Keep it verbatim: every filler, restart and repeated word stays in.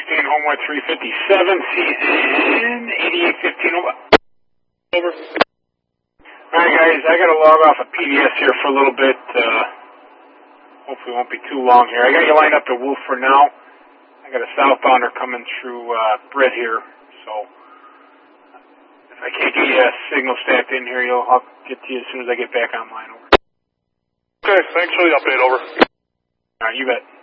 sixteen, Homeway three fifty-seven, C N eighty-eight fifteen, over. Over. Alright guys, I gotta log off a P D S here for a little bit, uh, hopefully it won't be too long here. I got you lined up to Wolf for now. I got a southbounder coming through, uh, Britt here, so if I can't get you a signal stacked in here, you'll, I'll get to you as soon as I get back online, over. Okay, thanks for the update, over. Alright, you bet.